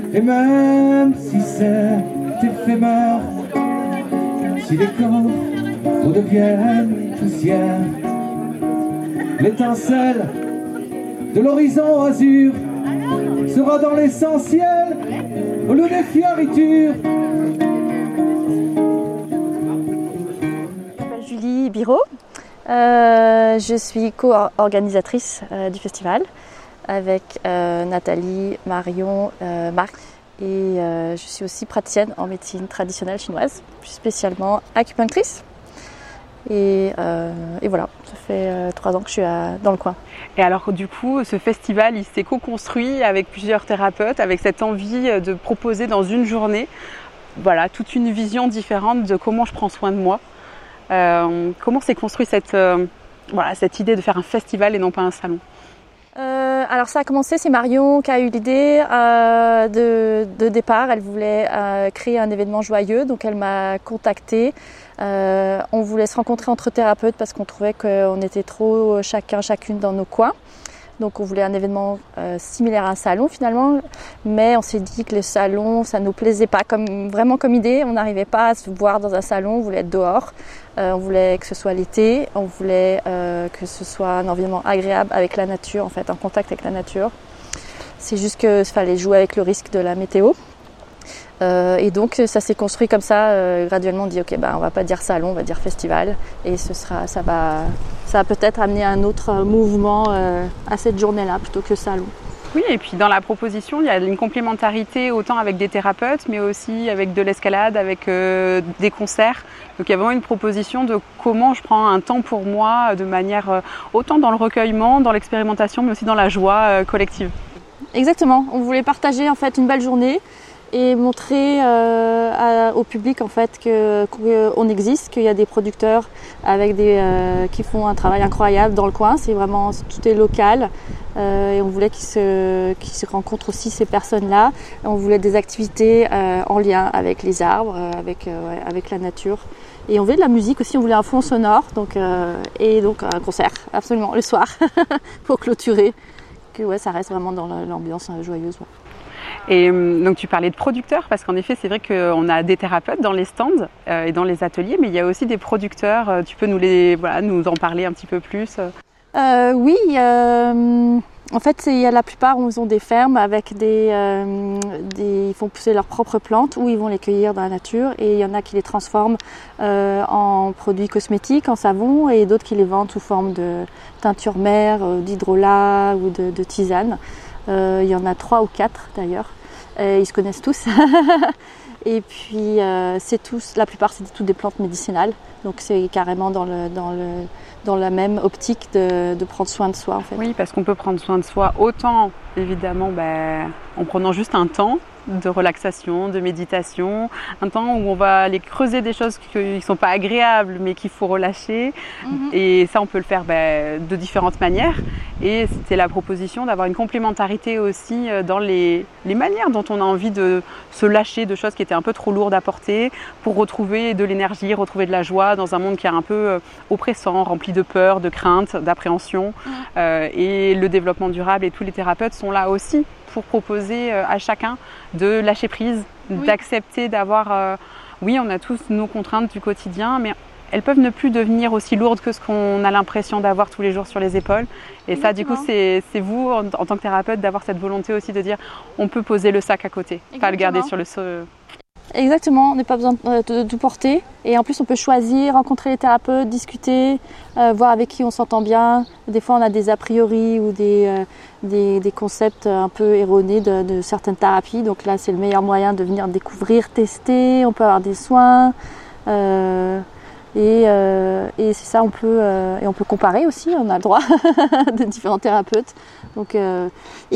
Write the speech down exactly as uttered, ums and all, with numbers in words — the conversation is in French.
Et même si c'est éphémère, si les corps redeviennent poussière, l'étincelle de l'horizon azur sera dans l'essentiel au lieu des fioritures. Je m'appelle Julie Biraud, euh, je suis co-organisatrice euh, du festival avec euh, Nathalie, Marion, euh, Marc et euh, je suis aussi praticienne en médecine traditionnelle chinoise, plus spécialement acupunctrice. Et, euh, et voilà, ça fait euh, trois ans que je suis à, dans le coin. Et alors du coup, ce festival, il s'est co-construit avec plusieurs thérapeutes, avec cette envie de proposer dans une journée, voilà, toute une vision différente de comment je prends soin de moi. Euh, comment s'est construit cette, euh, voilà, cette idée de faire un festival et non pas un salon? Euh, alors ça a commencé, c'est Marion qui a eu l'idée euh, de, de départ. Elle voulait euh, créer un événement joyeux, donc elle m'a contactée. Euh, on voulait se rencontrer entre thérapeutes parce qu'on trouvait qu'on était trop chacun, chacune dans nos coins. Donc on voulait un événement euh, similaire à un salon finalement, mais on s'est dit que le salon, ça nous plaisait pas comme, vraiment comme idée. On n'arrivait pas à se voir dans un salon, on voulait être dehors. Euh, on voulait que ce soit l'été, on voulait euh, que ce soit un environnement agréable avec la nature, en fait, en contact avec la nature. C'est juste qu'il fallait jouer avec le risque de la météo. Euh, et donc ça s'est construit comme ça, euh, graduellement on dit ok, ben, on va pas dire salon, on va dire festival. Et ce sera, ça va, ça va peut-être amener un autre mouvement euh, à cette journée-là plutôt que le salon. Oui, et puis dans la proposition, il y a une complémentarité autant avec des thérapeutes, mais aussi avec de l'escalade, avec euh, des concerts. Donc il y a vraiment une proposition de comment je prends un temps pour moi de manière euh, autant dans le recueillement, dans l'expérimentation, mais aussi dans la joie euh, collective. Exactement, on voulait partager en fait une belle journée et montrer euh, à, au public en fait que qu'on existe, qu'il y a des producteurs avec des euh, qui font un travail incroyable dans le coin. C'est vraiment tout est local euh, et on voulait qu'ils se qu'ils se rencontrent aussi ces personnes-là. Et on voulait des activités euh, en lien avec les arbres, avec euh, ouais, avec la nature. Et on voulait de la musique aussi. On voulait un fond sonore, donc euh, et donc un concert absolument le soir pour clôturer. Que ouais, ça reste vraiment dans l'ambiance joyeuse. Ouais. Et donc tu parlais de producteurs, parce qu'en effet c'est vrai qu'on a des thérapeutes dans les stands euh, et dans les ateliers, mais il y a aussi des producteurs. Tu peux nous, les, voilà, nous en parler un petit peu plus? euh, Oui, euh, en fait il y a la plupart ils ont des fermes avec des, euh, des... Ils font pousser leurs propres plantes ou ils vont les cueillir dans la nature, et il y en a qui les transforment euh, en produits cosmétiques, en savon, et d'autres qui les vendent sous forme de teinture mère, d'hydrolat ou de, de tisane. Euh, il y en a trois ou quatre d'ailleurs. Euh, ils se connaissent tous. Et puis euh, c'est tous, la plupart c'est toutes des plantes médicinales. Donc c'est carrément dans le dans le dans la même optique de, de prendre soin de soi en fait. Oui, parce qu'on peut prendre soin de soi autant évidemment ben, en prenant juste un temps de relaxation, de méditation, un temps où on va aller creuser des choses qui ne sont pas agréables mais qu'il faut relâcher. Mm-hmm. Et ça on peut le faire ben, de différentes manières. Et c'était la proposition d'avoir une complémentarité aussi dans les, les manières dont on a envie de se lâcher de choses qui étaient un peu trop lourdes à porter pour retrouver de l'énergie, retrouver de la joie dans un monde qui est un peu oppressant, rempli de peur, de crainte, d'appréhension. Mmh. Euh, et le développement durable et tous les thérapeutes sont là aussi pour proposer à chacun de lâcher prise, oui. d'accepter d'avoir... Euh, oui, on a tous nos contraintes du quotidien, mais elles peuvent ne plus devenir aussi lourdes que ce qu'on a l'impression d'avoir tous les jours sur les épaules. Et exactement. Ça, du coup, c'est, c'est vous, en, en tant que thérapeute, d'avoir cette volonté aussi de dire on peut poser le sac à côté, exactement. Pas le garder sur le sol. Exactement, on n'a pas besoin de, de, de tout porter. Et en plus, on peut choisir, rencontrer les thérapeutes, discuter, euh, voir avec qui on s'entend bien. Des fois, on a des a priori ou des, euh, des, des concepts un peu erronés de, de certaines thérapies. Donc là, c'est le meilleur moyen de venir découvrir, tester. On peut avoir des soins. Euh, Et, euh, et c'est ça, on peut, euh, et on peut comparer aussi, on a le droit de différents thérapeutes. Donc, euh,